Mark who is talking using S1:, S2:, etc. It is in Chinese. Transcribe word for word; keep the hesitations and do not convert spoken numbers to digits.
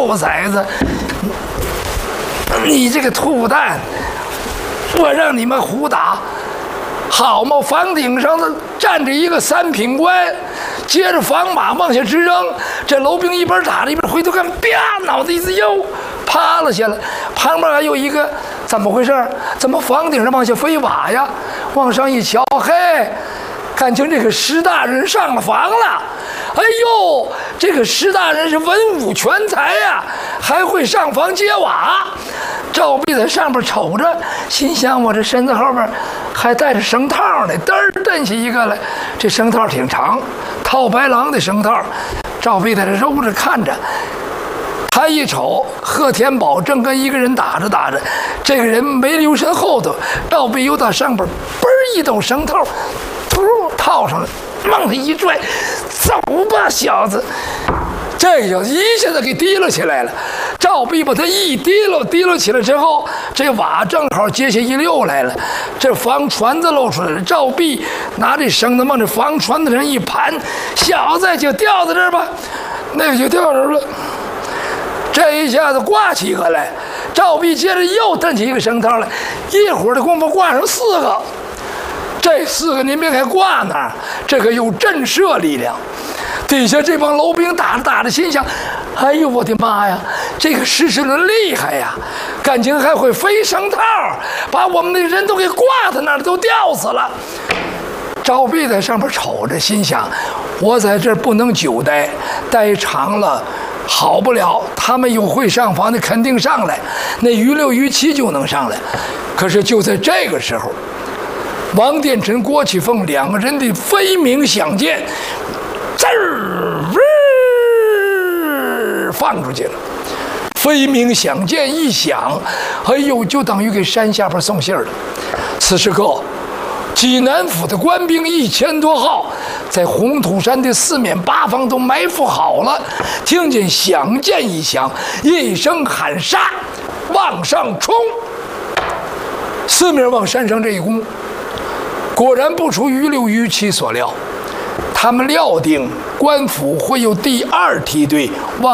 S1: 臭崽子！你这个兔蛋！我让你们胡打，好嘛！房顶上的站着一个三品官，接着房马往下直扔。这楼兵一边打着一边回头看，啪，脑袋一直又趴了下来。旁边还有一个，怎么回事？怎么房顶上往下飞瓦呀？往上一瞧，嘿，感情这个石大人上了房了。哎呦，这个石大人是文武全才呀，还会上房揭瓦。赵壁在上边瞅着，心想：我这身子后边还带着绳套呢，嘚儿蹬起一个来。这绳套挺长，套白狼的绳套。赵壁在这揉着看着，他一瞅，贺天宝正跟一个人打着打着，这个人没留神后头，赵壁又到上边，嘣一抖绳套，突套上了，往他一拽，走吧，小子！这小子一下子给提溜起来了。赵壁把他一提溜，提溜起来之后，这瓦正好接下一溜来了，这房船子露出来了。赵壁拿这绳子往这房船子上一盘，小子就掉在这儿吧，那个就掉这儿了。这一下子挂起一个来，赵壁接着又蹬起一个绳套来，一会儿的功夫挂上四个。这四个您别看挂那儿，这个有震慑力量。底下这帮楼兵打着打着，心想：哎呦我的妈呀，这个石狮轮厉害呀，感情还会飞绳套，把我们的人都给挂在那儿，都吊死了。赵壁在上面瞅着，心想：我在这儿不能久待，待长了好不了。他们有会上房的肯定上来，那于六于七就能上来。可是就在这个时候，王殿臣、郭启凤两个人的飞鸣响箭，滋儿放出去了。飞鸣响箭一响，哎呦，就等于给山下边送信儿了。此时刻，济南府的官兵一千多号，在红土山的四面八方都埋伏好了。听见响箭一响，一声喊杀，往上冲。四面往山上这一攻，果然不出于六于七所料，他们料定官府会有第二梯队往